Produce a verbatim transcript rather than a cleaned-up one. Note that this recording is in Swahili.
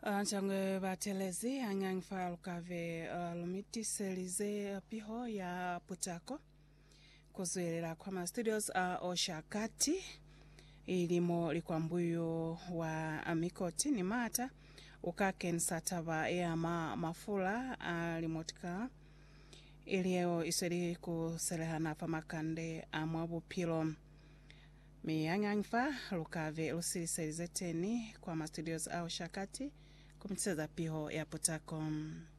Anchangwe batelezi angang fa kave uh, lumiti selize piho ya Putako kuzuelera kwa studios uh, Oshakati ilimo likwambuyo wa amikoti ni mata ukaken sataba ya ma, mafula uh, limotika ilio iseri kuselehana famakande amwabu pilo miyangangfa lukave lusili selizeteni kwa studios au Shakati kumitseza piho ya Putako.